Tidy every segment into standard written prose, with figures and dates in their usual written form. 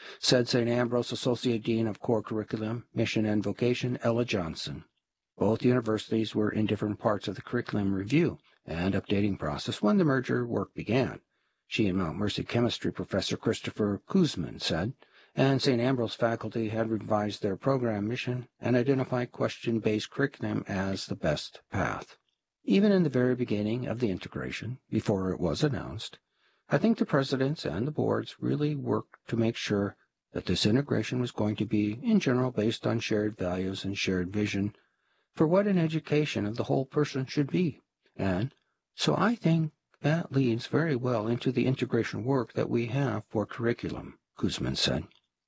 said St. Ambrose Associate Dean of Core Curriculum, Mission and Vocation, Ella Johnson. Both universities were in different parts of the curriculum review and updating process when the merger work began. She and Mount Mercy chemistry professor Christopher Kuzman said, and St. Ambrose faculty had revised their program mission and identified question-based curriculum as the best path. Even in the very beginning of the integration, before it was announced, I think the presidents and the boards really worked to make sure that this integration was going to be, in general, based on shared values and shared vision for what an education of the whole person should be. And so I think that leads very well into the integration work that we have for curriculum, Kuzman said.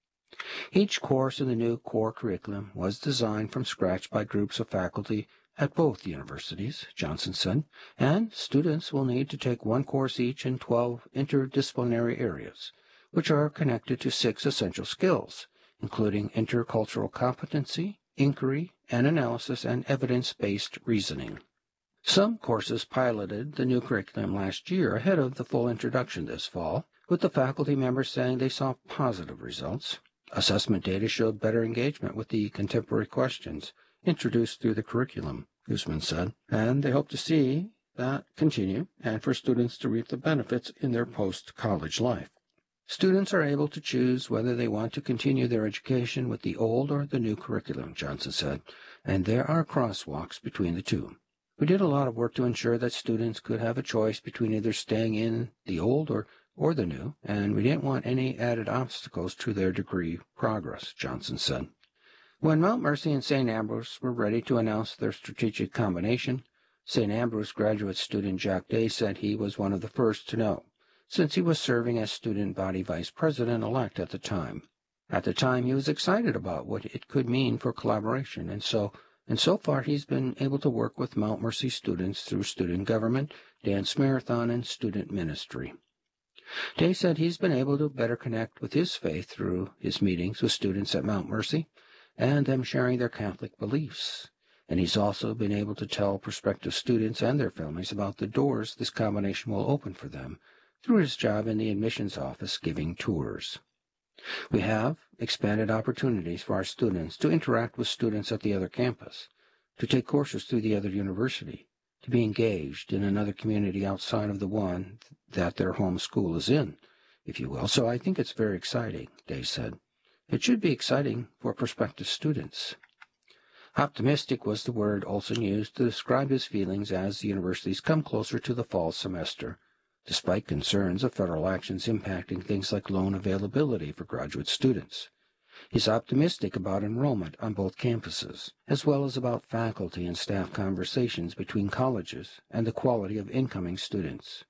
Each course in the new core curriculum was designed from scratch by groups of faculty at both universities, Johnson said, and students will need to take one course each in 12 interdisciplinary areas, which are connected to 6 essential skills, including intercultural competency, inquiry and analysis, and evidence-based reasoning. Some courses piloted the new curriculum last year ahead of the full introduction this fall, with the faculty members saying they saw positive results. Assessment data showed better engagement with the contemporary questions introduced through the curriculum, Guzman said, and they hope to see that continue and for students to reap the benefits in their post-college life. Students are able to choose whether they want to continue their education with the old or the new curriculum, Johnson said, and there are crosswalks between the two. We did a lot of work to ensure that students could have a choice between either staying in the old or the new, and we didn't want any added obstacles to their degree progress, Johnson said. When Mount Mercy and St. Ambrose were ready to announce their strategic combination, St. Ambrose graduate student Jack Day said he was one of the first to know, since he was serving as student body vice president-elect at the time. At the time, he was excited about what it could mean for collaboration, and so far he's been able to work with Mount Mercy students through student government, dance marathon, and student ministry. Day said he's been able to better connect with his faith through his meetings with students at Mount Mercy and them sharing their Catholic beliefs. And he's also been able to tell prospective students and their families about the doors this combination will open for them through his job in the admissions office giving tours. We have expanded opportunities for our students to interact with students at the other campus, to take courses through the other university, to be engaged in another community outside of the one that their home school is in, if you will. So I think it's very exciting, Day said. It should be exciting for prospective students. Optimistic was the word Olson used to describe his feelings as the universities come closer to the fall semester, despite concerns of federal actions impacting things like loan availability for graduate students. He's optimistic about enrollment on both campuses, as well as about faculty and staff conversations between colleges and the quality of incoming students.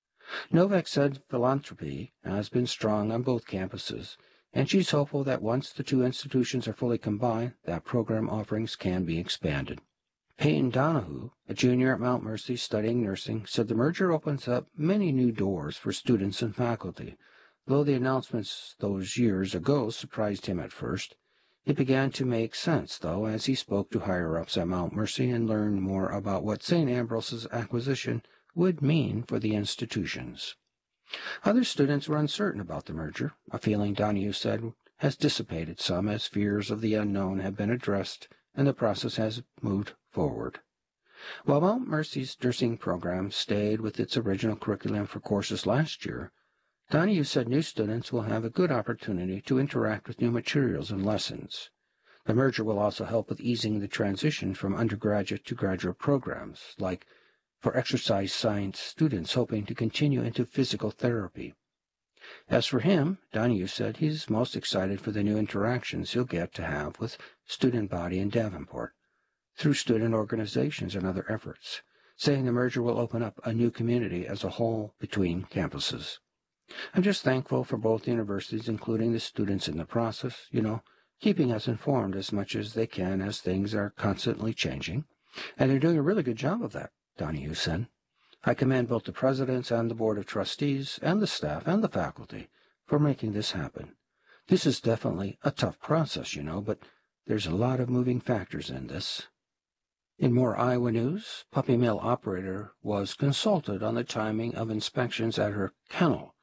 Novak said philanthropy has been strong on both campuses, and she's hopeful that once the two institutions are fully combined, that program offerings can be expanded. Peyton Donahue, a junior at Mount Mercy studying nursing, said the merger opens up many new doors for students and faculty. Though the announcements those years ago surprised him at first, it began to make sense, though, as he spoke to higher-ups at Mount Mercy and learned more about what St. Ambrose's acquisition would mean for the institutions. Other students were uncertain about the merger, a feeling Donahue said has dissipated some as fears of the unknown have been addressed and the process has moved forward. While Mount Mercy's nursing program stayed with its original curriculum for courses last year, Donahue said new students will have a good opportunity to interact with new materials and lessons. The merger will also help with easing the transition from undergraduate to graduate programs, like for exercise science students hoping to continue into physical therapy. As for him, Donahue said he's most excited for the new interactions he'll get to have with student body in Davenport, through student organizations and other efforts, saying the merger will open up a new community as a whole between campuses. I'm just thankful for both universities, including the students in the process, keeping us informed as much as they can as things are constantly changing. And they're doing a really good job of that, Donahue said. I commend both the presidents and the board of trustees and the staff and the faculty for making this happen. This is definitely a tough process, but there's a lot of moving factors in this. In more Iowa news, Puppy Mill operator was consulted on the timing of inspections at her kennel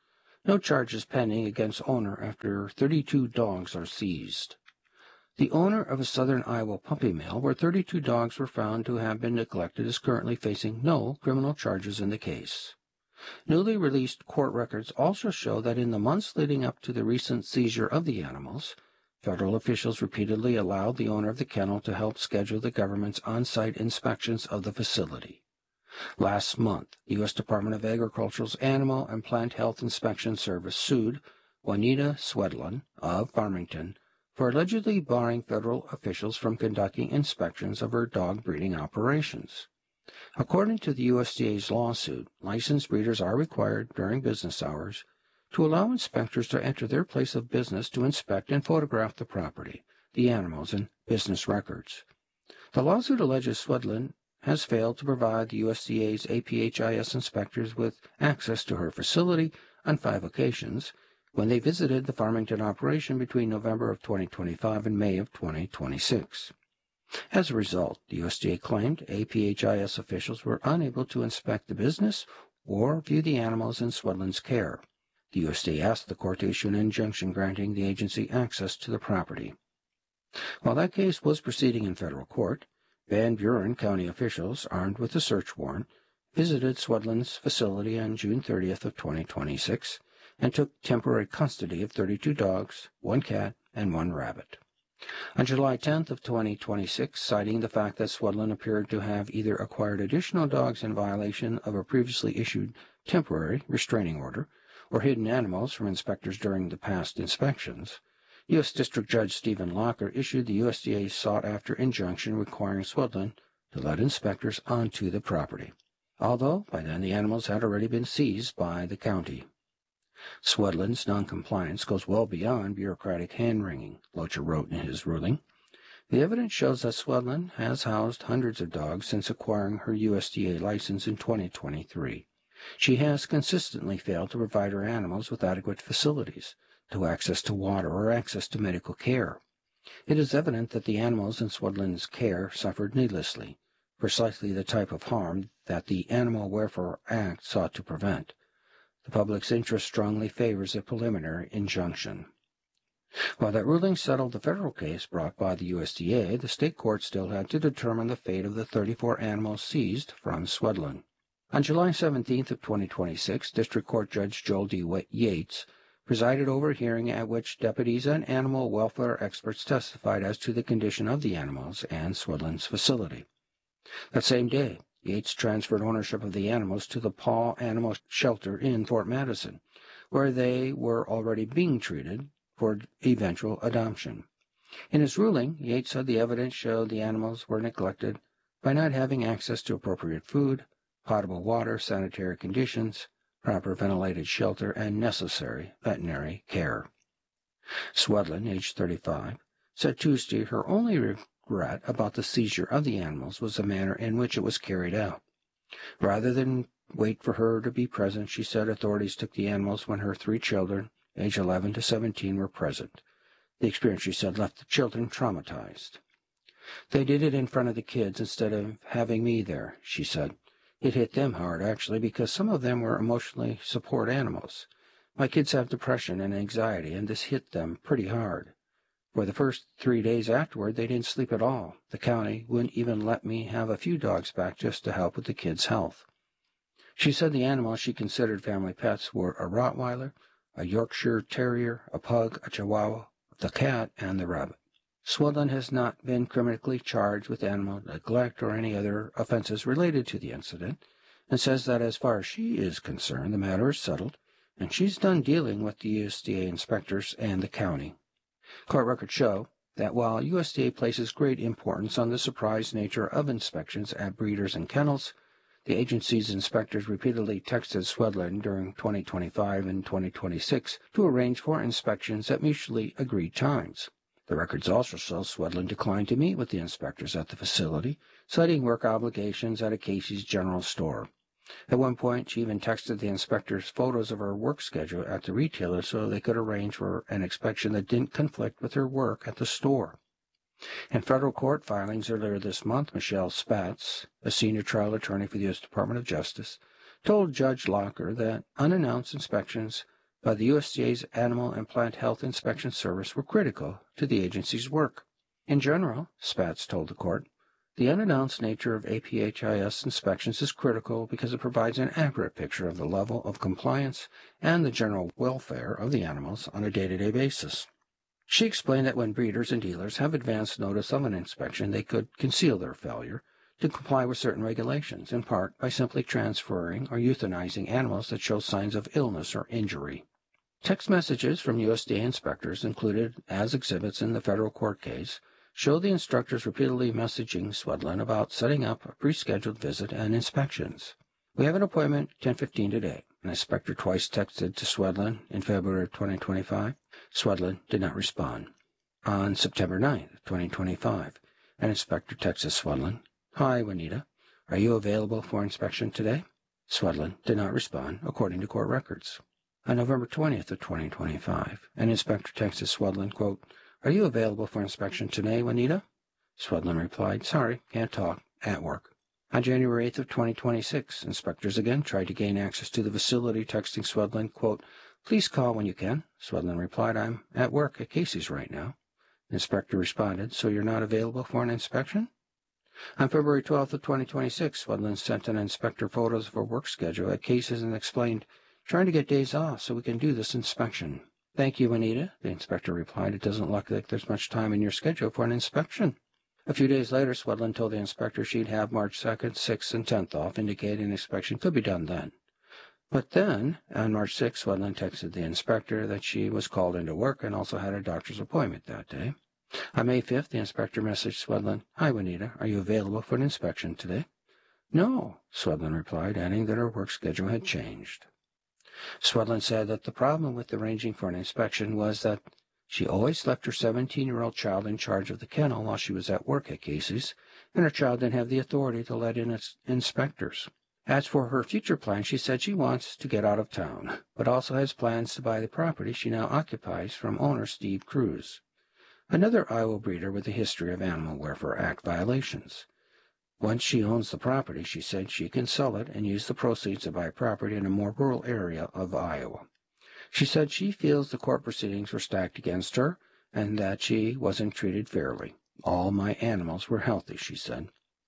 No charges pending against owner after 32 dogs are seized. The owner of a southern Iowa puppy mill where 32 dogs were found to have been neglected is currently facing no criminal charges in the case. Newly released court records also show that in the months leading up to the recent seizure of the animals, federal officials repeatedly allowed the owner of the kennel to help schedule the government's on-site inspections of the facility. Last month, the U.S. Department of Agriculture's Animal and Plant Health Inspection Service sued Juanita Swedlund of Farmington for allegedly barring federal officials from conducting inspections of her dog breeding operations. According to the USDA's lawsuit, licensed breeders are required during business hours to allow inspectors to enter their place of business to inspect and photograph the property, the animals, and business records. The lawsuit alleges Swedlund has failed to provide the USDA's APHIS inspectors with access to her facility on 5 occasions when they visited the Farmington operation between November of 2025 and May of 2026. As a result, the USDA claimed APHIS officials were unable to inspect the business or view the animals in Swedlund's care. The USDA asked the court to issue an injunction granting the agency access to the property. While that case was proceeding in federal court, Van Buren County officials, armed with a search warrant, visited Swedlund's facility on June 30th of 2026 and took temporary custody of 32 dogs, 1 cat, and 1 rabbit. On July 10th of 2026, citing the fact that Swedlund appeared to have either acquired additional dogs in violation of a previously issued temporary restraining order or hidden animals from inspectors during the past inspections, U.S. District Judge Stephen Locker issued the USDA's sought-after injunction requiring Swedlund to let inspectors onto the property, although by then the animals had already been seized by the county. Swedlund's noncompliance goes well beyond bureaucratic hand-wringing, Locher wrote in his ruling. The evidence shows that Swedlund has housed hundreds of dogs since acquiring her USDA license in 2023. She has consistently failed to provide her animals with adequate facilities, to access to water or access to medical care. It is evident that the animals in Swedlund's care suffered needlessly, precisely the type of harm that the Animal Welfare Act sought to prevent. The public's interest strongly favors a preliminary injunction. While that ruling settled the federal case brought by the USDA, the state court still had to determine the fate of the 34 animals seized from Swedlund. On July 17th of 2026, District Court Judge Joel D. Yates presided over a hearing at which deputies and animal welfare experts testified as to the condition of the animals and Swedlund's facility. That same day, Yates transferred ownership of the animals to the Paw Animal Shelter in Fort Madison, where they were already being treated for eventual adoption. In his ruling, Yates said the evidence showed the animals were neglected by not having access to appropriate food, potable water, sanitary conditions, proper ventilated shelter, and necessary veterinary care. Swedlund, aged 35, said Tuesday her only regret about the seizure of the animals was the manner in which it was carried out. Rather than wait for her to be present, she said authorities took the animals when her 3 children, aged 11 to 17, were present. The experience, she said, left the children traumatized. They did it in front of the kids instead of having me there, she said. It hit them hard, actually, because some of them were emotionally support animals. My kids have depression and anxiety, and this hit them pretty hard. For the first 3 days afterward, they didn't sleep at all. The county wouldn't even let me have a few dogs back just to help with the kids' health. She said the animals she considered family pets were a Rottweiler, a Yorkshire Terrier, a Pug, a Chihuahua, the cat, and the rabbit. Swedlund has not been criminally charged with animal neglect or any other offenses related to the incident, and says that as far as she is concerned, the matter is settled, and she's done dealing with the USDA inspectors and the county. Court records show that while USDA places great importance on the surprise nature of inspections at breeders and kennels, the agency's inspectors repeatedly texted Swedlund during 2025 and 2026 to arrange for inspections at mutually agreed times. The records also show Swedlund declined to meet with the inspectors at the facility, citing work obligations at a Casey's General Store. At one point, she even texted the inspectors photos of her work schedule at the retailer so they could arrange for an inspection that didn't conflict with her work at the store. In federal court filings earlier this month, Michelle Spatz, a senior trial attorney for the U.S. Department of Justice, told Judge Locker that unannounced inspections by the USDA's Animal and Plant Health Inspection Service were critical to the agency's work. In general, Spatz told the court, the unannounced nature of APHIS inspections is critical because it provides an accurate picture of the level of compliance and the general welfare of the animals on a day-to-day basis. She explained that when breeders and dealers have advance notice of an inspection, they could conceal their failure to comply with certain regulations, in part by simply transferring or euthanizing animals that show signs of illness or injury. Text messages from USDA inspectors included as exhibits in the federal court case show the instructors repeatedly messaging Swedlund about setting up a pre-scheduled visit and inspections. We have an appointment 10:15 today. An inspector twice texted to Swedlund in February of 2025. Swedlund did not respond. On September 9, 2025, an inspector texted Swedlund, Hi, Juanita. Are you available for inspection today? Swedlund did not respond, according to court records. On November 20th of 2025, an inspector texted Swedlund, quote, Are you available for inspection today, Juanita? Swedlund replied, Sorry, can't talk, at work. On January 8th of 2026, inspectors again tried to gain access to the facility, texting Swedlund, quote, Please call when you can. Swedlund replied, I'm at work at Casey's right now. The inspector responded, So you're not available for an inspection? On February 12th of 2026, Swedlund sent an inspector photos of her work schedule at Casey's and explained, Trying to get days off so we can do this inspection. Thank you, Juanita, the inspector replied. It doesn't look like there's much time in your schedule for an inspection. A few days later, Swedlund told the inspector she'd have March 2nd, 6th, and 10th off, indicating an inspection could be done then. But then, on March 6th, Swedlund texted the inspector that she was called into work and also had a doctor's appointment that day. On May 5th, the inspector messaged Swedlund, Hi, Juanita, are you available for an inspection today? No, Swedlund replied, adding that her work schedule had changed. Swedlund said that the problem with arranging for an inspection was that she always left her 17-year-old child in charge of the kennel while she was at work at Casey's, and her child didn't have the authority to let in inspectors. As for her future plans, she said she wants to get out of town, but also has plans to buy the property she now occupies from owner Steve Cruz, another Iowa breeder with a history of Animal Welfare Act violations. Once she owns the property, she said she can sell it and use the proceeds to buy property in a more rural area of Iowa. She said she feels the court proceedings were stacked against her and that she wasn't treated fairly. All my animals were healthy, she said.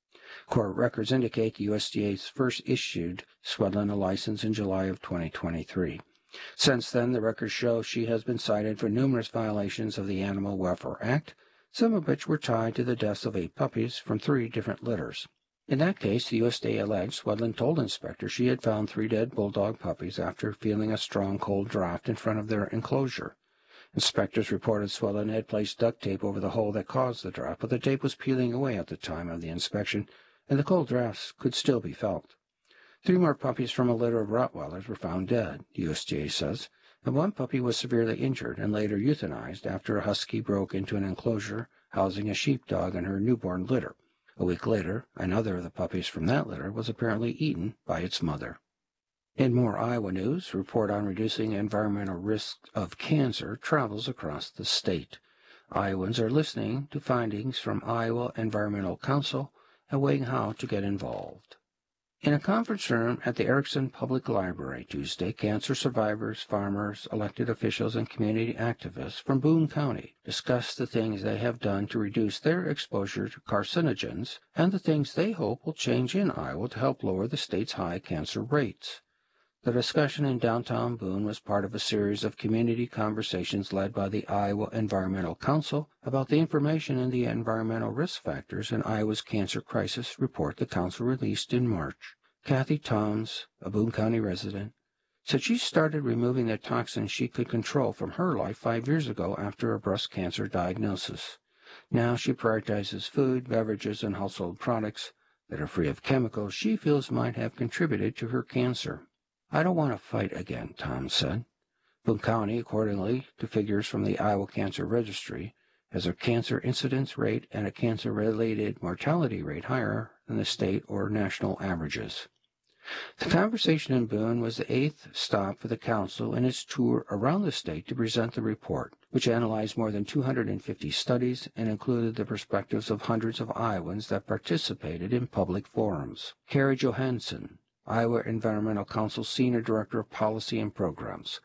Court records indicate the USDA first issued Swedlund a license in July of 2023. Since then, the records show she has been cited for numerous violations of the Animal Welfare Act, some of which were tied to the deaths of 8 puppies from 3 different litters. In that case, the USDA alleged Swedlund told inspectors she had found 3 dead bulldog puppies after feeling a strong cold draft in front of their enclosure. Inspectors reported Swedlund had placed duct tape over the hole that caused the draft, but the tape was peeling away at the time of the inspection, and the cold drafts could still be felt. 3 more puppies from a litter of Rottweilers were found dead, the USDA says, and 1 puppy was severely injured and later euthanized after a husky broke into an enclosure housing a sheepdog and her newborn litter. A week later, another of the puppies from that litter was apparently eaten by its mother. In more Iowa news, report on reducing environmental risk of cancer travels across the state. Iowans are listening to findings from Iowa Environmental Council and weighing how to get involved. In a conference room at the Erickson Public Library Tuesday, cancer survivors, farmers, elected officials, and community activists from Boone County discussed the things they have done to reduce their exposure to carcinogens and the things they hope will change in Iowa to help lower the state's high cancer rates. The discussion in downtown Boone was part of a series of community conversations led by the Iowa Environmental Council about the information in the environmental risk factors in Iowa's cancer crisis report the council released in March. Kathy Towns, a Boone County resident, said she started removing the toxins she could control from her life 5 years ago after a breast cancer diagnosis. Now she prioritizes food, beverages, and household products that are free of chemicals she feels might have contributed to her cancer. I don't want to fight again, Tom said. Boone County, accordingly to figures from the Iowa Cancer Registry, has a cancer incidence rate and a cancer-related mortality rate higher than the state or national averages. The conversation in Boone was the 8th stop for the council in its tour around the state to present the report, which analyzed more than 250 studies and included the perspectives of hundreds of Iowans that participated in public forums. Carrie Johansson, Iowa Environmental Council Senior Director of Policy and Programs,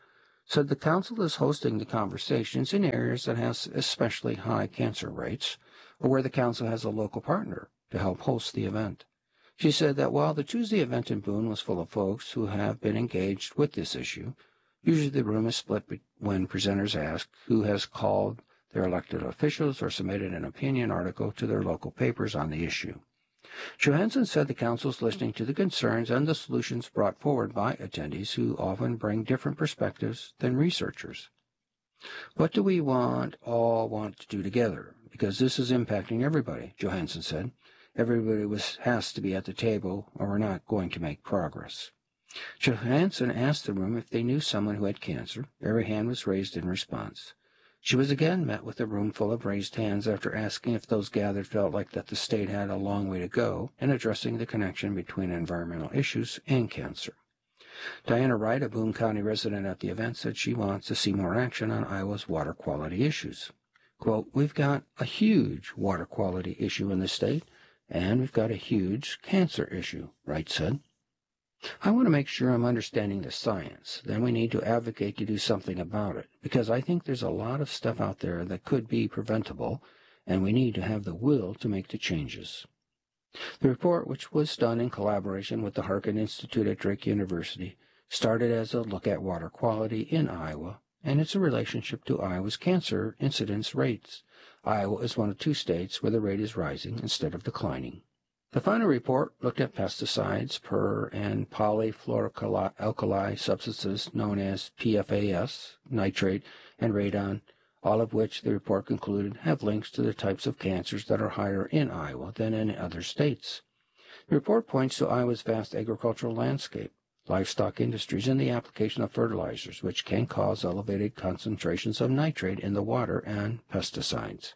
said the council is hosting the conversations in areas that have especially high cancer rates, or where the council has a local partner to help host the event. She said that while the Tuesday event in Boone was full of folks who have been engaged with this issue, usually the room is split when presenters ask who has called their elected officials or submitted an opinion article to their local papers on the issue. Johansson said the council is listening to the concerns and the solutions brought forward by attendees who often bring different perspectives than researchers. What do we all want to do together? Because this is impacting everybody, Johansson said. Everybody has to be at the table, or we're not going to make progress. Johansson asked the room if they knew someone who had cancer. Every hand was raised in response. She was again met with a room full of raised hands after asking if those gathered felt like that the state had a long way to go in addressing the connection between environmental issues and cancer. Diana Wright, a Boone County resident at the event, said she wants to see more action on Iowa's water quality issues. Quote, "We've got a huge water quality issue in the state, and we've got a huge cancer issue," Wright said. "I want to make sure I'm understanding the science. Then we need to advocate to do something about it, because I think there's a lot of stuff out there that could be preventable, and we need to have the will to make the changes." The report, which was done in collaboration with the Harkin Institute at Drake University, started as a look at water quality in Iowa and its relationship to Iowa's cancer incidence rates. Iowa is one of 2 states where the rate is rising instead of declining. The final report looked at pesticides, per- and polyfluoroalkyl substances known as PFAS, nitrate, and radon, all of which the report concluded have links to the types of cancers that are higher in Iowa than in other states. The report points to Iowa's vast agricultural landscape, livestock industries, and the application of fertilizers, which can cause elevated concentrations of nitrate in the water, and pesticides.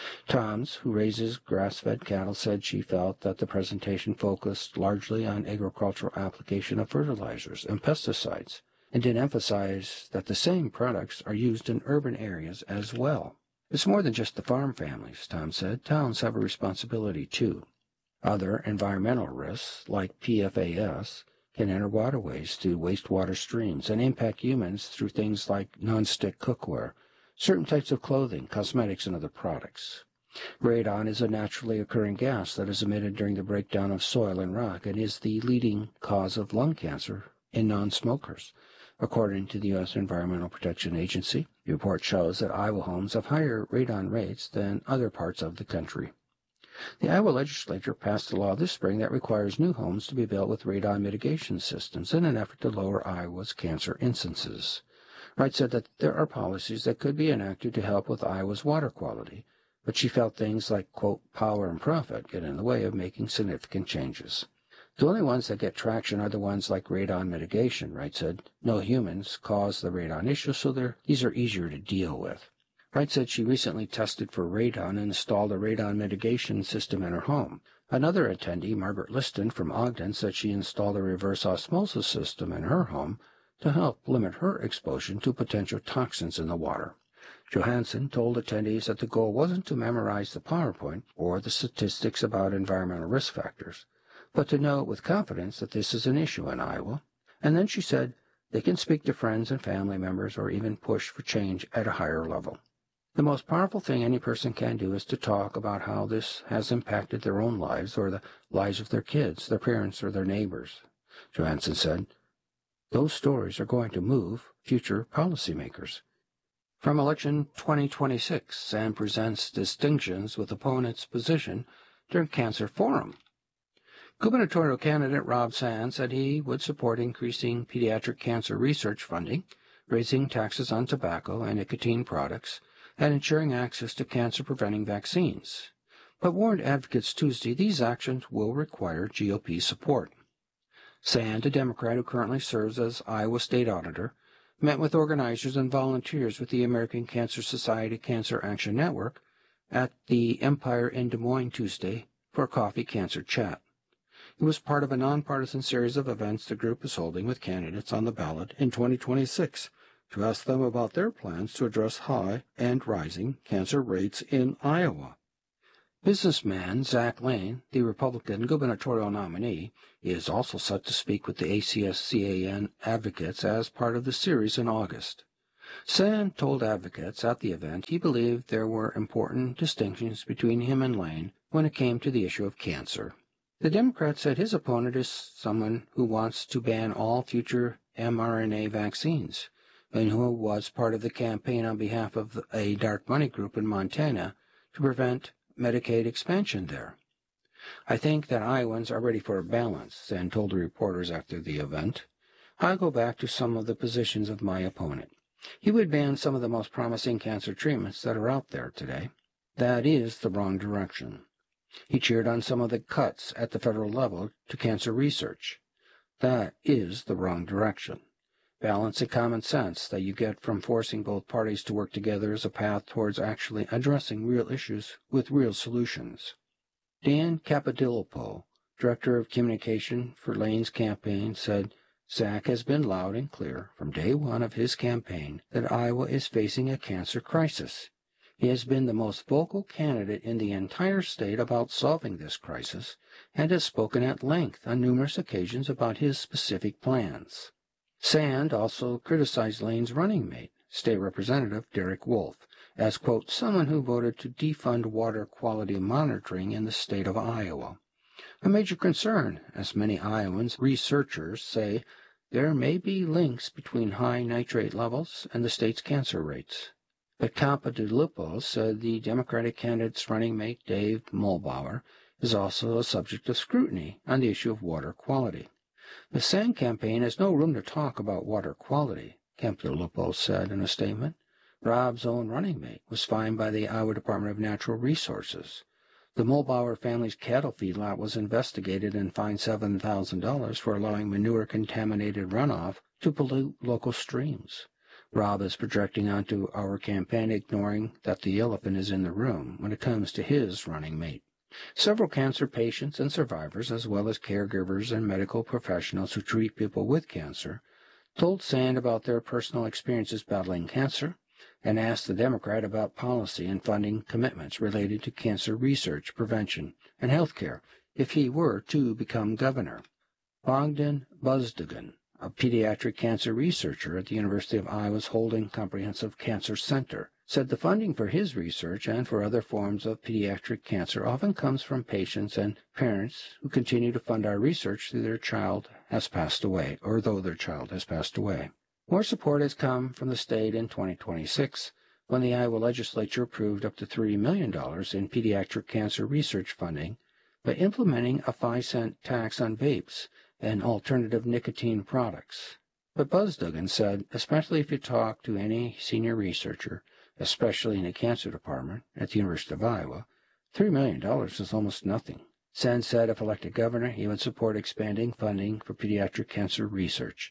Toms, who raises grass-fed cattle, said she felt that the presentation focused largely on agricultural application of fertilizers and pesticides, and did emphasize that the same products are used in urban areas as well. "It's more than just the farm families," Tom said. "Towns have a responsibility, too. Other environmental risks, like PFAS, can enter waterways through wastewater streams and impact humans through things like non-stick cookware, certain types of clothing, cosmetics, and other products. Radon is a naturally occurring gas that is emitted during the breakdown of soil and rock and is the leading cause of lung cancer in non-smokers. According to the U.S. Environmental Protection Agency, the report shows that Iowa homes have higher radon rates than other parts of the country. The Iowa legislature passed a law this spring that requires new homes to be built with radon mitigation systems in an effort to lower Iowa's cancer instances. Wright said that there are policies that could be enacted to help with Iowa's water quality, but she felt things like, quote, power and profit get in the way of making significant changes. The only ones that get traction are the ones like radon mitigation, Wright said. No humans cause the radon issue, so these are easier to deal with. Wright said she recently tested for radon and installed a radon mitigation system in her home. Another attendee, Margaret Liston from Ogden, said she installed a reverse osmosis system in her home to help limit her exposure to potential toxins in the water. Johansson told attendees that the goal wasn't to memorize the PowerPoint or the statistics about environmental risk factors, but to know with confidence that this is an issue in Iowa. And then she said they can speak to friends and family members or even push for change at a higher level. The most powerful thing any person can do is to talk about how this has impacted their own lives or the lives of their kids, their parents, or their neighbors, Johansson said. Those stories are going to move future policymakers. From Election 2026, Sam presents distinctions with opponent's position during Cancer Forum. Gubernatorial candidate Rob Sands said he would support increasing pediatric cancer research funding, raising taxes on tobacco and nicotine products, and ensuring access to cancer-preventing vaccines, but warned advocates Tuesday these actions will require GOP support. Sand, a Democrat who currently serves as Iowa State Auditor, met with organizers and volunteers with the American Cancer Society Cancer Action Network at the Empire in Des Moines Tuesday for a coffee cancer chat. It was part of a nonpartisan series of events the group is holding with candidates on the ballot in 2026 to ask them about their plans to address high and rising cancer rates in Iowa. Businessman Zach Lane, the Republican gubernatorial nominee, is also set to speak with the ACS-CAN advocates as part of the series in August. Sand told advocates at the event he believed there were important distinctions between him and Lane when it came to the issue of cancer. The Democrat said his opponent is someone who wants to ban all future mRNA vaccines, and who was part of the campaign on behalf of a dark money group in Montana to prevent Medicaid expansion there. I think that Iowans are ready for a balance, Sand told the reporters after the event. I go back to some of the positions of my opponent. He would ban some of the most promising cancer treatments that are out there today. That is the wrong direction. He cheered on some of the cuts at the federal level to cancer research. That is the wrong direction. Balance and common sense that you get from forcing both parties to work together is a path towards actually addressing real issues with real solutions. Dan Capodilupo, director of communication for Lane's campaign, said Zach has been loud and clear from day one of his campaign that Iowa is facing a cancer crisis. He has been the most vocal candidate in the entire state about solving this crisis and has spoken at length on numerous occasions about his specific plans. Sand also criticized Lane's running mate, State Representative Derek Wolf, as, quote, someone who voted to defund water quality monitoring in the state of Iowa. A major concern, as many Iowans researchers say, there may be links between high nitrate levels and the state's cancer rates. But Capodilupo said the Democratic candidate's running mate, Dave Muhlbauer, is also a subject of scrutiny on the issue of water quality. The Sand campaign has no room to talk about water quality, Capodilupo said in a statement. Rob's own running mate was fined by the Iowa Department of Natural Resources. The Muhlbauer family's cattle feedlot was investigated and fined $7,000 for allowing manure-contaminated runoff to pollute local streams. Rob is projecting onto our campaign, ignoring that the elephant is in the room when it comes to his running mate. Several cancer patients and survivors, as well as caregivers and medical professionals who treat people with cancer, told Sand about their personal experiences battling cancer and asked the Democrat about policy and funding commitments related to cancer research, prevention, and health care if he were to become governor. Bogdan Buzdugan, a pediatric cancer researcher at the University of Iowa's Holden Comprehensive Cancer Center, said the funding for his research and for other forms of pediatric cancer often comes from patients and parents who continue to fund our research though their child has passed away. More support has come from the state in 2026, when the Iowa legislature approved up to $3 million in pediatric cancer research funding by implementing a 5-cent tax on vapes and alternative nicotine products. But Buzdugan said, especially if you talk to any senior researcher, especially in the cancer department at the University of Iowa, $3 million is almost nothing. Sand said if elected governor, he would support expanding funding for pediatric cancer research.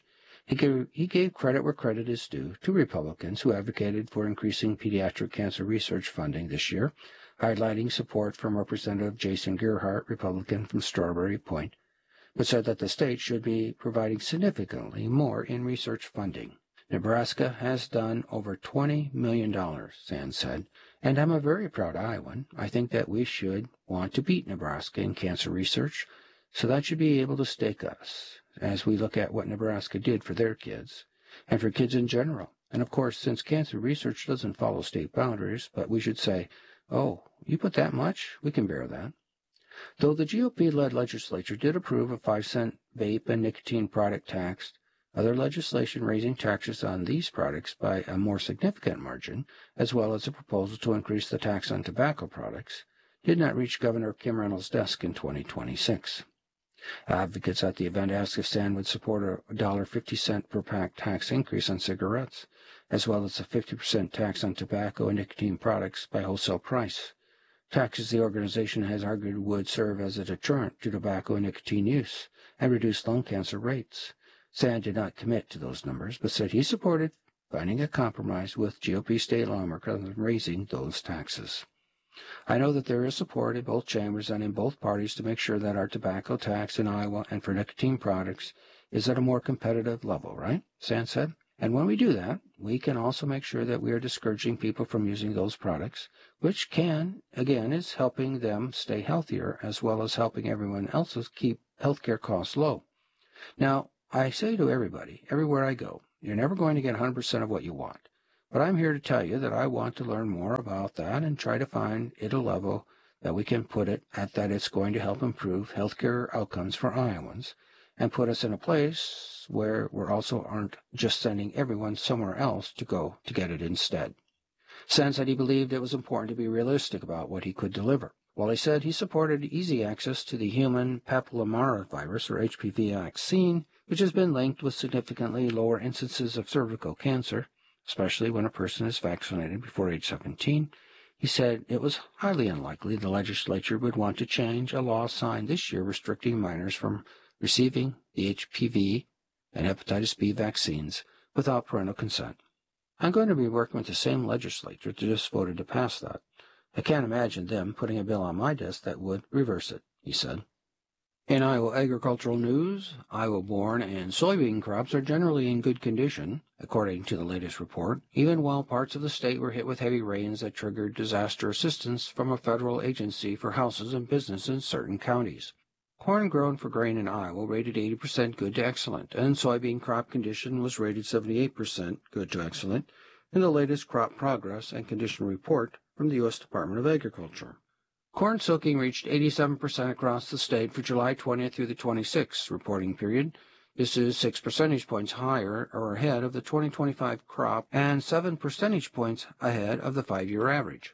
He gave credit where credit is due to Republicans who advocated for increasing pediatric cancer research funding this year, highlighting support from Representative Jason Gerhardt, Republican from Strawberry Point, but said that the state should be providing significantly more in research funding. Nebraska has done over $20 million, Sand said, and I'm a very proud Iowan. I think that we should want to beat Nebraska in cancer research, so that should be able to stake us as we look at what Nebraska did for their kids, and for kids in general. And of course, since cancer research doesn't follow state boundaries, but we should say, oh, you put that much? We can bear that. Though the GOP-led legislature did approve a 5-cent vape and nicotine product tax, other legislation raising taxes on these products by a more significant margin, as well as a proposal to increase the tax on tobacco products, did not reach Governor Kim Reynolds' desk in 2026. Advocates at the event asked if Sand would support a $1.50 per pack tax increase on cigarettes, as well as a 50% tax on tobacco and nicotine products by wholesale price. Taxes the organization has argued would serve as a deterrent to tobacco and nicotine use and reduce lung cancer rates. Sand did not commit to those numbers, but said he supported finding a compromise with GOP state lawmakers on raising those taxes. I know that there is support in both chambers and in both parties to make sure that our tobacco tax in Iowa and for nicotine products is at a more competitive level, right? Sand said. And when we do that, we can also make sure that we are discouraging people from using those products, which is helping them stay healthier as well as helping everyone else keep healthcare costs low. Now, I say to everybody, everywhere I go, you're never going to get 100% of what you want. But I'm here to tell you that I want to learn more about that and try to find it a level that we can put it at that it's going to help improve healthcare outcomes for Iowans and put us in a place where we also aren't just sending everyone somewhere else to go to get it instead. Sen said he believed it was important to be realistic about what he could deliver. While he said he supported easy access to the human papillomavirus, or HPV vaccine, which has been linked with significantly lower instances of cervical cancer, especially when a person is vaccinated before age 17, he said it was highly unlikely the legislature would want to change a law signed this year restricting minors from receiving the HPV and hepatitis B vaccines without parental consent. I'm going to be working with the same legislature that just voted to pass that. I can't imagine them putting a bill on my desk that would reverse it, he said. In Iowa agricultural news, Iowa corn and soybean crops are generally in good condition, according to the latest report, even while parts of the state were hit with heavy rains that triggered disaster assistance from a federal agency for houses and businesses in certain counties. Corn grown for grain in Iowa rated 80% good to excellent, and soybean crop condition was rated 78% good to excellent in the latest crop progress and condition report from the U.S. Department of Agriculture. Corn soaking reached 87% across the state for July 20th through the 26th reporting period. This is 6 percentage points higher or ahead of the 2025 crop and 7 percentage points ahead of the 5-year average.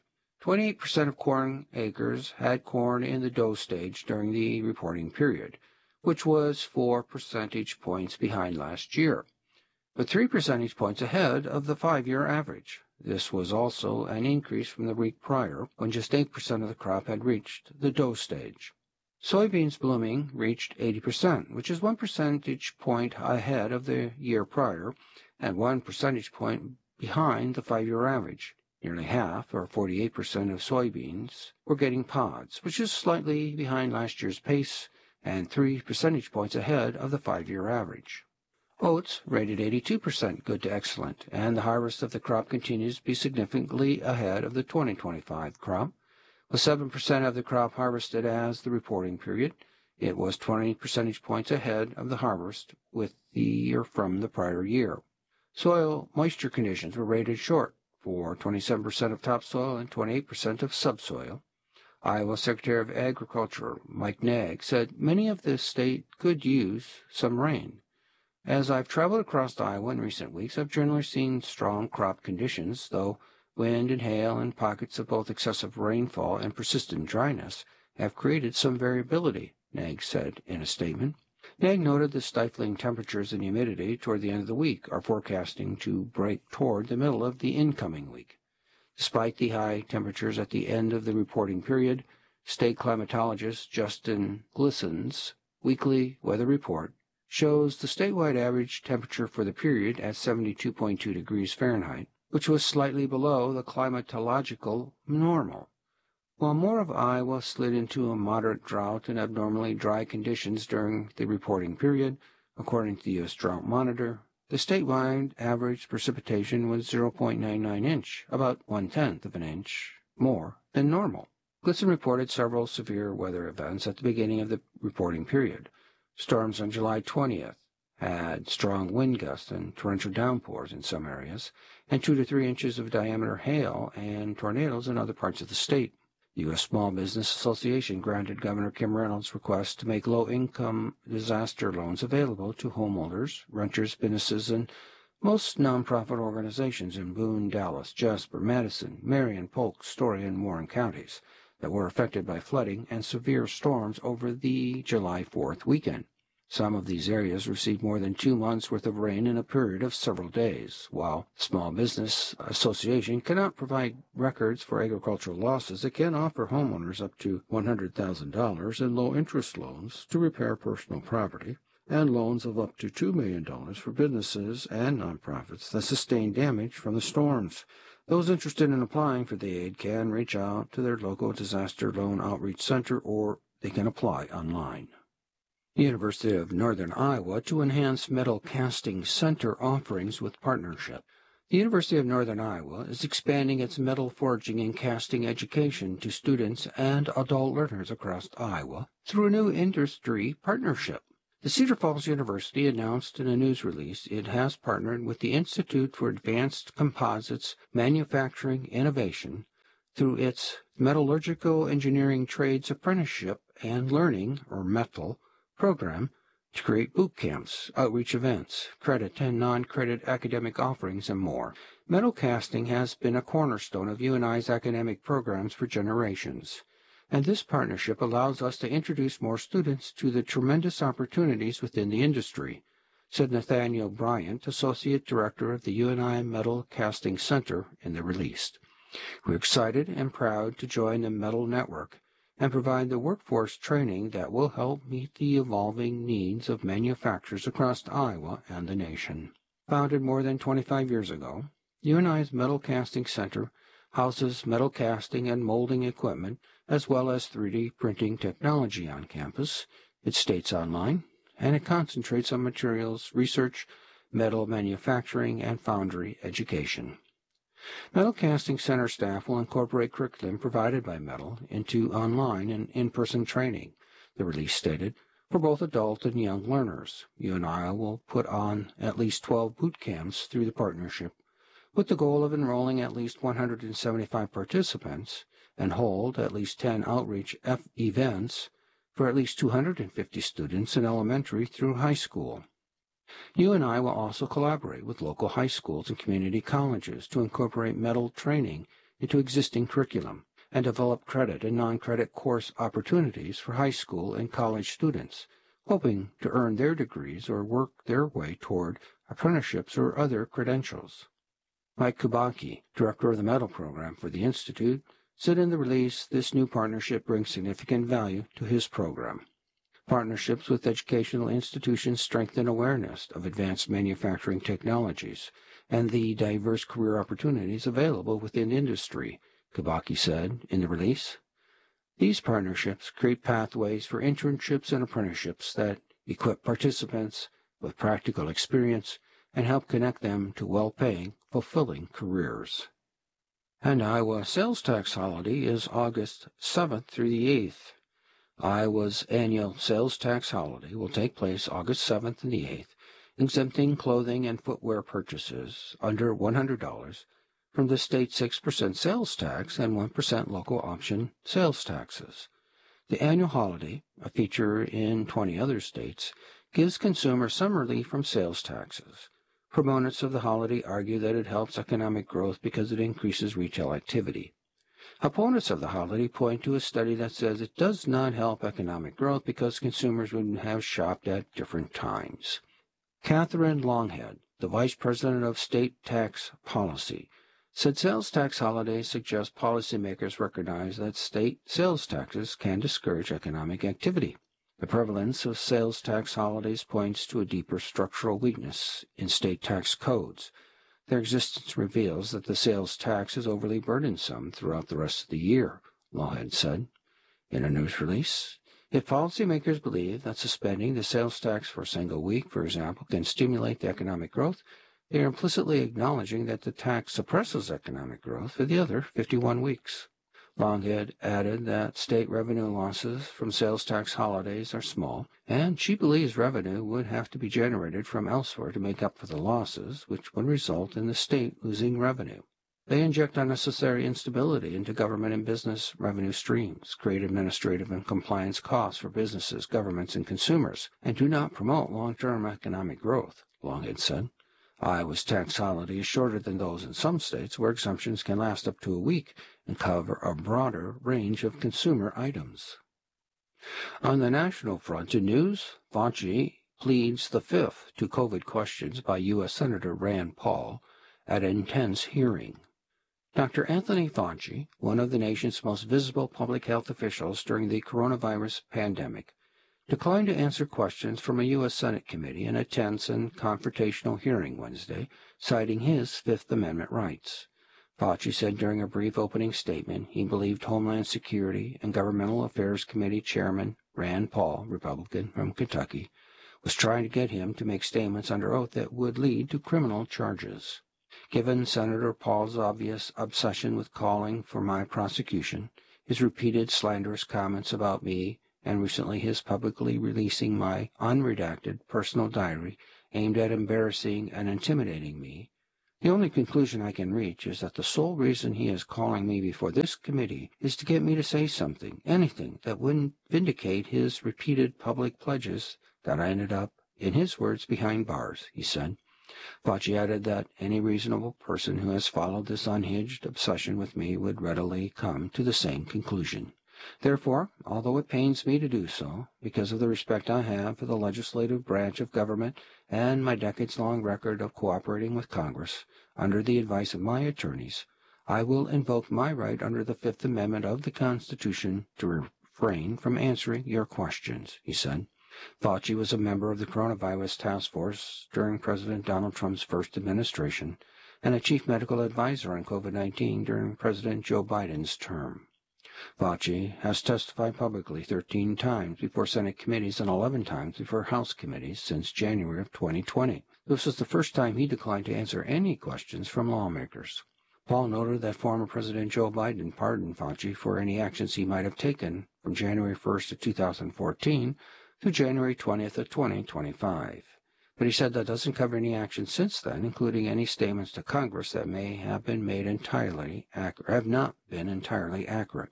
28% of corn acres had corn in the dough stage during the reporting period, which was 4 percentage points behind last year, but 3 percentage points ahead of the 5-year average. This was also an increase from the week prior, when just 8% of the crop had reached the dough stage. Soybeans blooming reached 80%, which is 1 percentage point ahead of the year prior and 1 percentage point behind the 5-year average. Nearly half, or 48% of soybeans, were getting pods, which is slightly behind last year's pace and 3 percentage points ahead of the 5-year average. Oats rated 82% good to excellent, and the harvest of the crop continues to be significantly ahead of the 2025 crop. With 7% of the crop harvested as the reporting period, it was 20 percentage points ahead of the harvest with the year from the prior year. Soil moisture conditions were rated short for 27% of topsoil and 28% of subsoil. Iowa Secretary of Agriculture Mike Naig said many of the state could use some rain. As I've traveled across Iowa in recent weeks, I've generally seen strong crop conditions, though wind and hail and pockets of both excessive rainfall and persistent dryness have created some variability, Naig said in a statement. Naig noted the stifling temperatures and humidity toward the end of the week are forecasting to break toward the middle of the incoming week. Despite the high temperatures at the end of the reporting period, state climatologist Justin Glisson's weekly weather report shows the statewide average temperature for the period at 72.2 degrees Fahrenheit, which was slightly below the climatological normal. While more of Iowa slid into a moderate drought and abnormally dry conditions during the reporting period, according to the U.S. Drought Monitor, the statewide average precipitation was 0.99 inch, about 1/10 of an inch more than normal. Glisson reported several severe weather events at the beginning of the reporting period. Storms on July 20th had strong wind gusts and torrential downpours in some areas, and 2 to 3 inches of diameter hail and tornadoes in other parts of the state. The U.S. Small Business Association granted Governor Kim Reynolds' request to make low-income disaster loans available to homeowners, renters, businesses, and most nonprofit organizations in Boone, Dallas, Jasper, Madison, Marion, Polk, Story, and Warren counties that were affected by flooding and severe storms over the July 4th weekend. Some of these areas received more than 2 months' worth of rain in a period of several days. While the Small Business Association cannot provide records for agricultural losses, it can offer homeowners up to $100,000 in low-interest loans to repair personal property and loans of up to $2 million for businesses and nonprofits that sustain damage from the storms. Those interested in applying for the aid can reach out to their local disaster loan outreach center, or they can apply online. The University of Northern Iowa to enhance metal casting center offerings with partnership. The University of Northern Iowa is expanding its metal forging and casting education to students and adult learners across Iowa through a new industry partnership. The Cedar Falls University announced in a news release it has partnered with the Institute for Advanced Composites Manufacturing Innovation through its Metallurgical Engineering Trades Apprenticeship and Learning, or METL, program to create boot camps, outreach events, credit and non-credit academic offerings, and more. Metal casting has been a cornerstone of UNI's academic programs for generations, and this partnership allows us to introduce more students to the tremendous opportunities within the industry, said Nathaniel Bryant, Associate Director of the UNI Metal Casting Center, in the release. We're excited and proud to join the Metal Network and provide the workforce training that will help meet the evolving needs of manufacturers across Iowa and the nation. Founded more than 25 years ago, UNI's Metal Casting Center houses metal casting and molding equipment as well as 3D printing technology on campus. It states online, and it concentrates on materials research, metal manufacturing, and foundry education. Metal Casting Center staff will incorporate curriculum provided by Metal into online and in-person training, the release stated, for both adult and young learners. UNI will put on at least 12 boot camps through the partnership, with the goal of enrolling at least 175 participants and hold at least 10 outreach events for at least 250 students in elementary through high school. UNI will also collaborate with local high schools and community colleges to incorporate metal training into existing curriculum and develop credit and non-credit course opportunities for high school and college students, hoping to earn their degrees or work their way toward apprenticeships or other credentials. Mike Kubacki, director of the Metal program for the Institute, said in the release this new partnership brings significant value to his program. Partnerships with educational institutions strengthen awareness of advanced manufacturing technologies and the diverse career opportunities available within industry, Kubacki said in the release. These partnerships create pathways for internships and apprenticeships that equip participants with practical experience and help connect them to well-paying, fulfilling careers. And Iowa sales tax holiday is August 7th through the 8th. Iowa's annual sales tax holiday will take place August 7th and the 8th, exempting clothing and footwear purchases under $100 from the state's 6% sales tax and 1% local option sales taxes. The annual holiday, a feature in 20 other states, gives consumers some relief from sales taxes. Proponents of the holiday argue that it helps economic growth because it increases retail activity. Opponents of the holiday point to a study that says it does not help economic growth because consumers would have shopped at different times. Catherine Longhead, the Vice President of State Tax Policy, said sales tax holidays suggest policymakers recognize that state sales taxes can discourage economic activity. The prevalence of sales tax holidays points to a deeper structural weakness in state tax codes. Their existence reveals that the sales tax is overly burdensome throughout the rest of the year, Lawhead said in a news release. If policymakers believe that suspending the sales tax for a single week, for example, can stimulate the economic growth, they are implicitly acknowledging that the tax suppresses economic growth for the other 51 weeks. Longhead added that state revenue losses from sales tax holidays are small, and she believes revenue would have to be generated from elsewhere to make up for the losses, which would result in the state losing revenue. They inject unnecessary instability into government and business revenue streams, create administrative and compliance costs for businesses, governments, and consumers, and do not promote long-term economic growth, Longhead said. Iowa's tax holiday is shorter than those in some states where exemptions can last up to a week and cover a broader range of consumer items. On the national front in news, Fauci pleads the fifth to COVID questions by U.S. Senator Rand Paul at an intense hearing. Dr. Anthony Fauci, one of the nation's most visible public health officials during the coronavirus pandemic, declined to answer questions from a U.S. Senate committee in a tense and confrontational hearing Wednesday, citing his Fifth Amendment rights. Fauci said during a brief opening statement he believed Homeland Security and Governmental Affairs Committee Chairman Rand Paul, Republican from Kentucky, was trying to get him to make statements under oath that would lead to criminal charges. Given Senator Paul's obvious obsession with calling for my prosecution, his repeated slanderous comments about me and recently his publicly releasing my unredacted personal diary aimed at embarrassing and intimidating me, the only conclusion I can reach is that the sole reason he is calling me before this committee is to get me to say something, anything, that wouldn't vindicate his repeated public pledges that I ended up, in his words, behind bars, he said. Fauci added that any reasonable person who has followed this unhinged obsession with me would readily come to the same conclusion. Therefore, although it pains me to do so, because of the respect I have for the legislative branch of government and my decades-long record of cooperating with Congress, under the advice of my attorneys, I will invoke my right under the Fifth Amendment of the Constitution to refrain from answering your questions, he said. Fauci was a member of the coronavirus task force during President Donald Trump's first administration and a chief medical advisor on COVID-19 during President Joe Biden's term. Fauci has testified publicly 13 times before Senate committees and 11 times before House committees since January of 2020. This was the first time he declined to answer any questions from lawmakers. Paul noted that former President Joe Biden pardoned Fauci for any actions he might have taken from January 1st of 2014 to January 20th of 2025. But he said that doesn't cover any action since then, including any statements to Congress that may have been made have not been entirely accurate.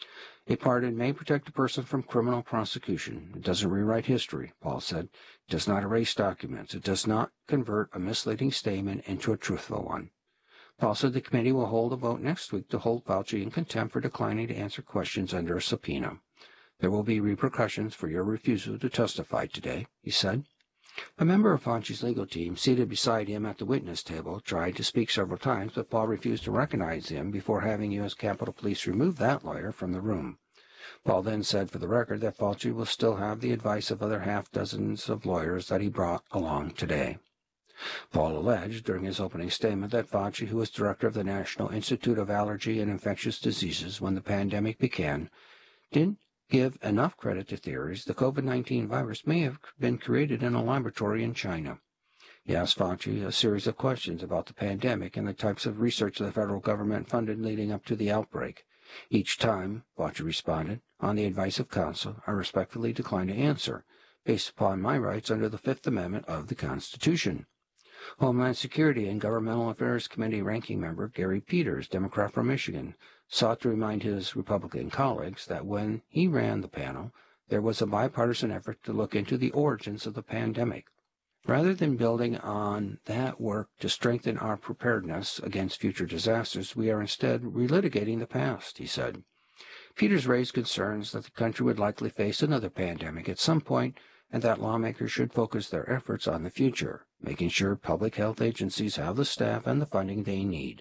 A pardon may protect a person from criminal prosecution. It doesn't rewrite history, Paul said. It does not erase documents. It does not convert a misleading statement into a truthful one. Paul said the committee will hold a vote next week to hold Fauci in contempt for declining to answer questions under a subpoena. There will be repercussions for your refusal to testify today, he said. A member of Fauci's legal team, seated beside him at the witness table, tried to speak several times, but Paul refused to recognize him before having U.S. Capitol Police remove that lawyer from the room. Paul then said for the record that Fauci will still have the advice of other half-dozens of lawyers that he brought along today. Paul alleged during his opening statement that Fauci, who was director of the National Institute of Allergy and Infectious Diseases when the pandemic began, didn't give enough credit to theories the COVID-19 virus may have been created in a laboratory in China. He asked Fauci a series of questions about the pandemic and the types of research the federal government funded leading up to the outbreak. Each time, Fauci responded, on the advice of counsel, I respectfully decline to answer, based upon my rights under the Fifth Amendment of the Constitution. Homeland Security and Governmental Affairs Committee ranking member Gary Peters, Democrat from Michigan, sought to remind his Republican colleagues that when he ran the panel, there was a bipartisan effort to look into the origins of the pandemic. Rather than building on that work to strengthen our preparedness against future disasters, we are instead relitigating the past, he said. Peters raised concerns that the country would likely face another pandemic at some point and that lawmakers should focus their efforts on the future, making sure public health agencies have the staff and the funding they need.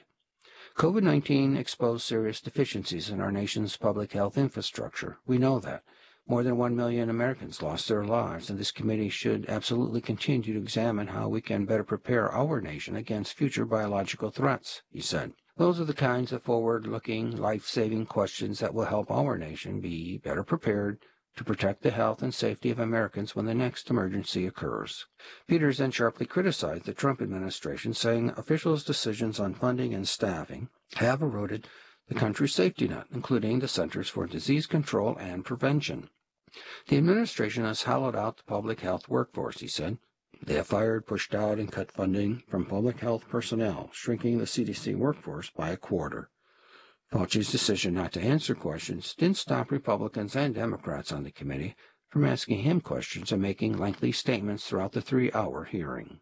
COVID-19 exposed serious deficiencies in our nation's public health infrastructure. We know that. More than 1 million Americans lost their lives, and this committee should absolutely continue to examine how we can better prepare our nation against future biological threats, he said. Those are the kinds of forward-looking, life-saving questions that will help our nation be better prepared to protect the health and safety of Americans when the next emergency occurs. Peters then sharply criticized the Trump administration, saying officials' decisions on funding and staffing have eroded the country's safety net, including the Centers for Disease Control and Prevention. The administration has hollowed out the public health workforce, he said. They have fired, pushed out, and cut funding from public health personnel, shrinking the CDC workforce by a quarter. Fauci's decision not to answer questions didn't stop Republicans and Democrats on the committee from asking him questions and making lengthy statements throughout the 3-hour hearing.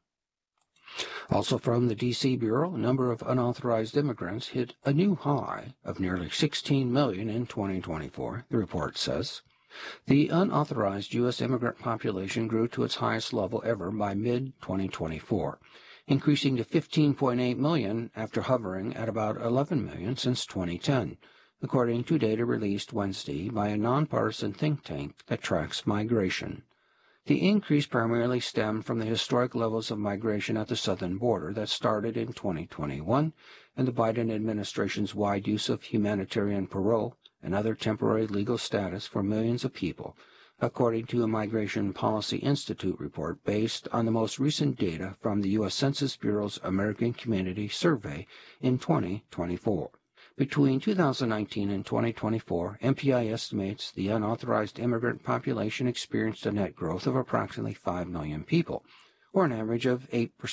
Also from the D.C. Bureau, a number of unauthorized immigrants hit a new high of nearly 16 million in 2024, the report says. The unauthorized U.S. immigrant population grew to its highest level ever by mid-2024, increasing to 15.8 million after hovering at about 11 million since 2010, according to data released Wednesday by a nonpartisan think tank that tracks migration. The increase primarily stemmed from the historic levels of migration at the southern border that started in 2021 and the Biden administration's wide use of humanitarian parole and other temporary legal status for millions of people, according to a Migration Policy Institute report based on the most recent data from the U.S. Census Bureau's American Community Survey in 2024. Between 2019 and 2024, MPI estimates the unauthorized immigrant population experienced a net growth of approximately 5 million people, or an average of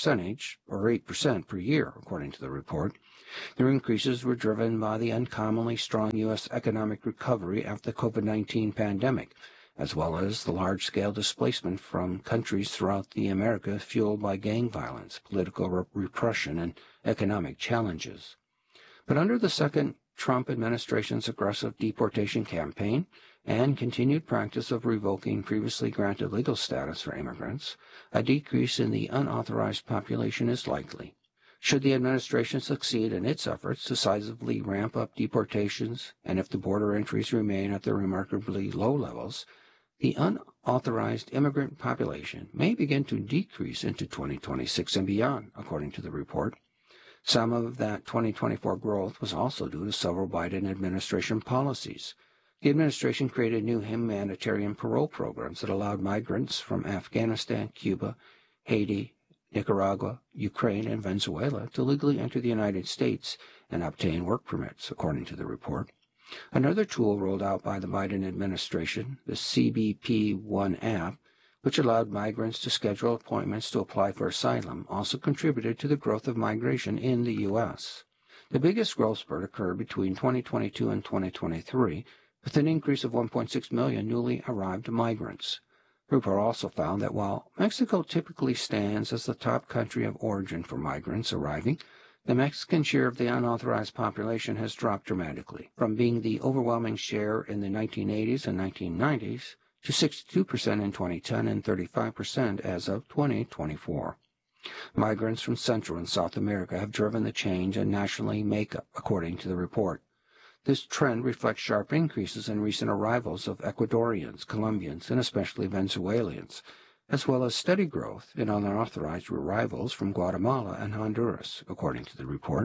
8% per year, according to the report. Their increases were driven by the uncommonly strong U.S. economic recovery after the COVID-19 pandemic, as well as the large-scale displacement from countries throughout the Americas fueled by gang violence, political repression, and economic challenges. But under the second Trump administration's aggressive deportation campaign and continued practice of revoking previously granted legal status for immigrants, a decrease in the unauthorized population is likely. Should the administration succeed in its efforts to decisively ramp up deportations, and if the border entries remain at their remarkably low levels, the unauthorized immigrant population may begin to decrease into 2026 and beyond, according to the report. Some of that 2024 growth was also due to several Biden administration policies. The administration created new humanitarian parole programs that allowed migrants from Afghanistan, Cuba, Haiti, Nicaragua, Ukraine, and Venezuela to legally enter the United States and obtain work permits, according to the report. Another tool rolled out by the Biden administration, the CBP One app, which allowed migrants to schedule appointments to apply for asylum, also contributed to the growth of migration in the U.S. The biggest growth spurt occurred between 2022 and 2023, with an increase of 1.6 million newly arrived migrants. The report also found that while Mexico typically stands as the top country of origin for migrants arriving, the Mexican share of the unauthorized population has dropped dramatically, from being the overwhelming share in the 1980s and 1990s to 62% in 2010 and 35% as of 2024. Migrants from Central and South America have driven the change in nationally makeup, according to the report. This trend reflects sharp increases in recent arrivals of Ecuadorians, Colombians, and especially Venezuelans, as well as steady growth in unauthorized arrivals from Guatemala and Honduras, according to the report.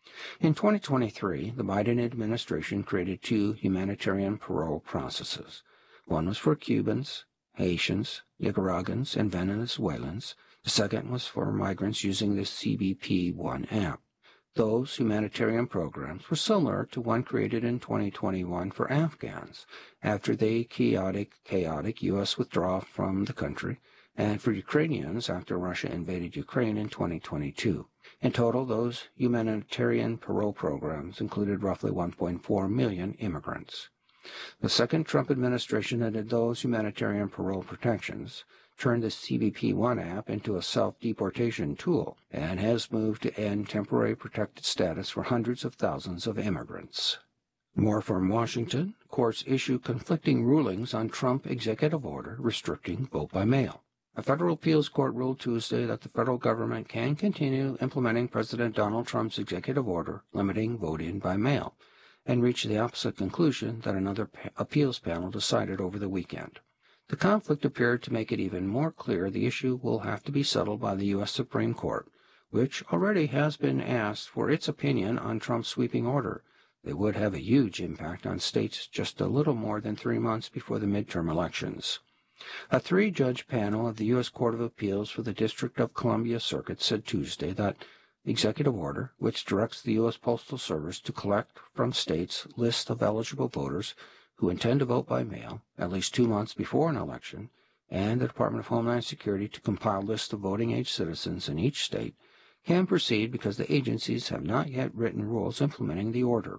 In 2023, the Biden administration created two humanitarian parole processes. One was for Cubans, Haitians, Nicaraguans, and Venezuelans. The second was for migrants using the CBP One app. Those humanitarian programs were similar to one created in 2021 for Afghans after the chaotic U.S. withdrawal from the country, and for Ukrainians after Russia invaded Ukraine in 2022. In total, those humanitarian parole programs included roughly 1.4 million immigrants. The second Trump administration added those humanitarian parole protections, turned the CBP One app into a self-deportation tool, and has moved to end temporary protected status for hundreds of thousands of immigrants. More from Washington. Courts issue conflicting rulings on Trump executive order restricting vote by mail. A federal appeals court ruled Tuesday that the federal government can continue implementing President Donald Trump's executive order limiting voting by mail, and reached the opposite conclusion that another appeals panel decided over the weekend. The conflict appeared to make it even more clear the issue will have to be settled by the U.S. Supreme Court, which already has been asked for its opinion on Trump's sweeping order that would have a huge impact on states just a little more than 3 months before the midterm elections. A 3-judge panel of the U.S. Court of Appeals for the District of Columbia Circuit said Tuesday that the executive order, which directs the U.S. Postal Service to collect from states lists of eligible voters who intend to vote by mail at least 2 months before an election, and the Department of Homeland Security to compile lists of voting-age citizens in each state, can proceed because the agencies have not yet written rules implementing the order.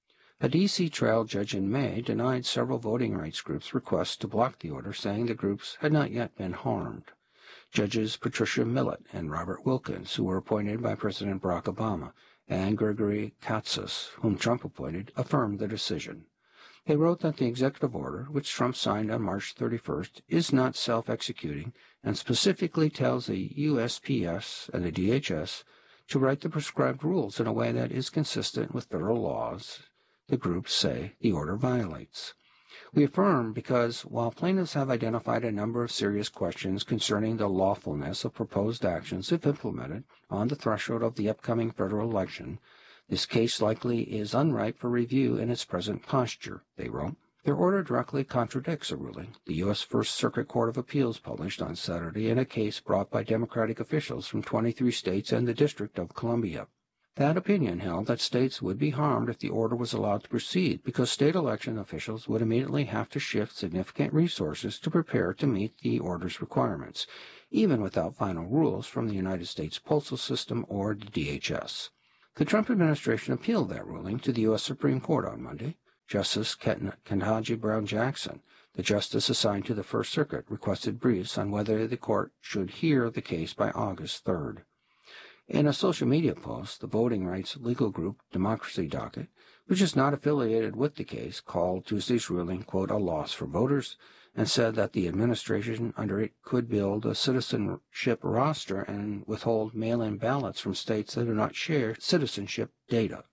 A D.C. trial judge in May denied several voting rights groups' requests to block the order, saying the groups had not yet been harmed. Judges Patricia Millett and Robert Wilkins, who were appointed by President Barack Obama, and Gregory Katsas, whom Trump appointed, affirmed the decision. They wrote that the executive order, which Trump signed on March 31st, is not self-executing and specifically tells the USPS and the DHS to write the prescribed rules in a way that is consistent with federal laws the groups say the order violates. We affirm because while plaintiffs have identified a number of serious questions concerning the lawfulness of proposed actions if implemented on the threshold of the upcoming federal election, this case likely is unripe for review in its present posture, they wrote. Their order directly contradicts a ruling the U.S. First Circuit Court of Appeals published on Saturday in a case brought by Democratic officials from 23 states and the District of Columbia. That opinion held that states would be harmed if the order was allowed to proceed because state election officials would immediately have to shift significant resources to prepare to meet the order's requirements, even without final rules from the United States Postal System or the DHS. The Trump administration appealed that ruling to the U.S. Supreme Court on Monday. Justice Ketanji Brown Jackson, the justice assigned to the First Circuit, requested briefs on whether the court should hear the case by August 3rd. In a social media post, the voting rights legal group Democracy Docket, which is not affiliated with the case, called Tuesday's ruling, quote, a loss for voters, and said that the administration under it could build a citizenship roster and withhold mail-in ballots from states that do not share citizenship data.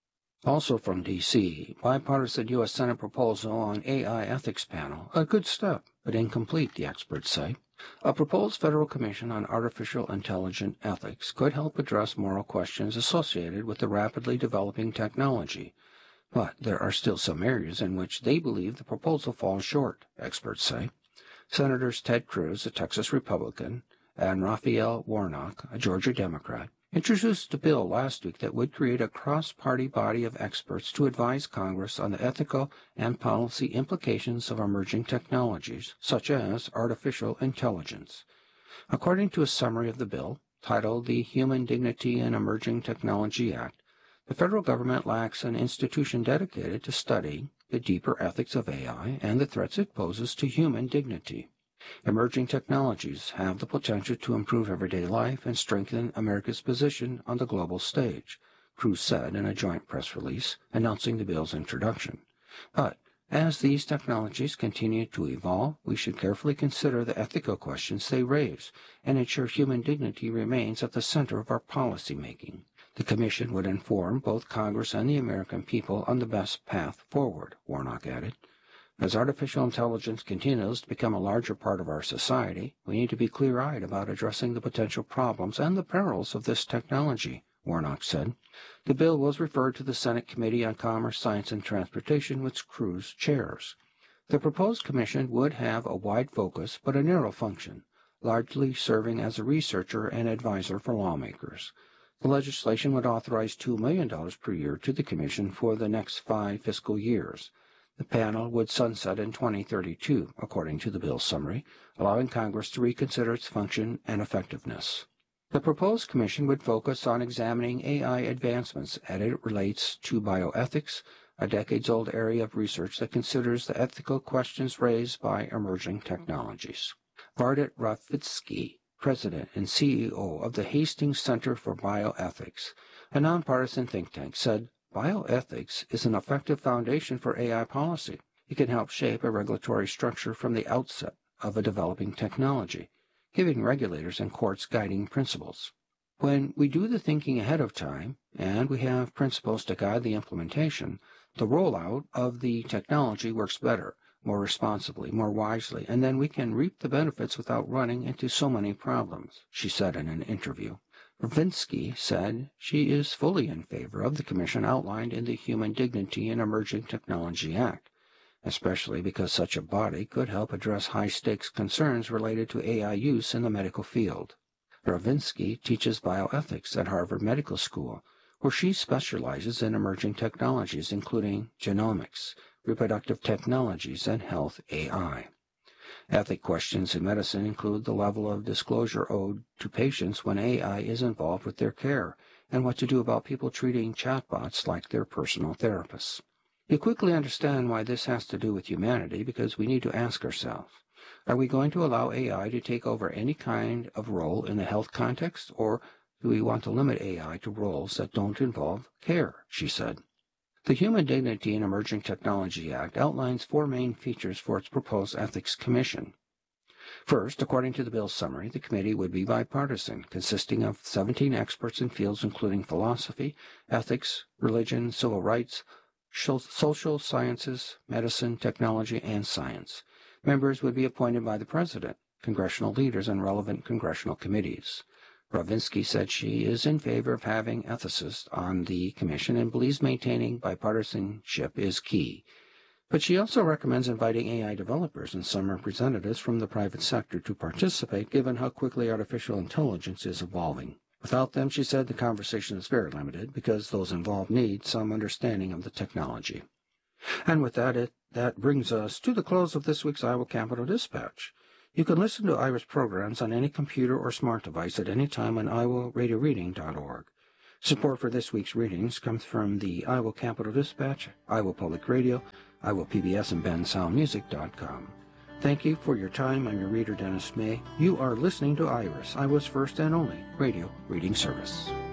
Also from D.C., bipartisan U.S. Senate proposal on AI ethics panel, a good step, but incomplete, the experts say. A proposed federal commission on artificial intelligence ethics could help address moral questions associated with the rapidly developing technology. But there are still some areas in which they believe the proposal falls short, experts say. Senators Ted Cruz, a Texas Republican, and Raphael Warnock, a Georgia Democrat, introduced a bill last week that would create a cross-party body of experts to advise Congress on the ethical and policy implications of emerging technologies, such as artificial intelligence. According to a summary of the bill, titled the Human Dignity and Emerging Technology Act, the federal government lacks an institution dedicated to studying the deeper ethics of AI and the threats it poses to human dignity. Emerging technologies have the potential to improve everyday life and strengthen America's position on the global stage, Cruz said in a joint press release announcing the bill's introduction. But as these technologies continue to evolve, we should carefully consider the ethical questions they raise and ensure human dignity remains at the center of our policy making. The Commission would inform both Congress and the American people on the best path forward, Warnock added. As artificial intelligence continues to become a larger part of our society, we need to be clear-eyed about addressing the potential problems and the perils of this technology, Warnock said. The bill was referred to the Senate Committee on Commerce, Science, and Transportation, which Cruz chairs. The proposed commission would have a wide focus but a narrow function, largely serving as a researcher and advisor for lawmakers. The legislation would authorize $2 million per year to the commission for the next 5 fiscal years. The panel would sunset in 2032, according to the bill's summary, allowing Congress to reconsider its function and effectiveness. The proposed commission would focus on examining AI advancements as it relates to bioethics, a decades-old area of research that considers the ethical questions raised by emerging technologies. Vardit Ravitsky, president and CEO of the Hastings Center for Bioethics, a nonpartisan think tank, said, bioethics is an effective foundation for AI policy. It can help shape a regulatory structure from the outset of a developing technology, giving regulators and courts guiding principles. When we do the thinking ahead of time, and we have principles to guide the implementation, the rollout of the technology works better, more responsibly, more wisely, and then we can reap the benefits without running into so many problems, she said in an interview. Ravitsky said she is fully in favor of the commission outlined in the Human Dignity and Emerging Technology Act, especially because such a body could help address high-stakes concerns related to AI use in the medical field. Ravitsky teaches bioethics at Harvard Medical School, where she specializes in emerging technologies including genomics, reproductive technologies, and health AI. Ethic questions in medicine include the level of disclosure owed to patients when AI is involved with their care, and what to do about people treating chatbots like their personal therapists. You quickly understand why this has to do with humanity because we need to ask ourselves, are we going to allow AI to take over any kind of role in the health context, or do we want to limit AI to roles that don't involve care, she said. The Human Dignity and Emerging Technology Act outlines 4 main features for its proposed ethics commission. First, according to the bill's summary, the committee would be bipartisan, consisting of 17 experts in fields including philosophy, ethics, religion, civil rights, social sciences, medicine, technology, and science. Members would be appointed by the president, congressional leaders, and relevant congressional committees. Ravitsky said she is in favor of having ethicists on the commission and believes maintaining bipartisanship is key. But she also recommends inviting AI developers and some representatives from the private sector to participate, given how quickly artificial intelligence is evolving. Without them, she said, the conversation is very limited because those involved need some understanding of the technology. And with that, that brings us to the close of this week's Iowa Capital Dispatch. You can listen to IRIS programs on any computer or smart device at any time on iowaradioreading.org. Support for this week's readings comes from the Iowa Capital Dispatch, Iowa Public Radio, Iowa PBS, and bensoundmusic.com. Thank you for your time. I'm your reader, Dennis May. You are listening to IRIS, Iowa's first and only radio reading service.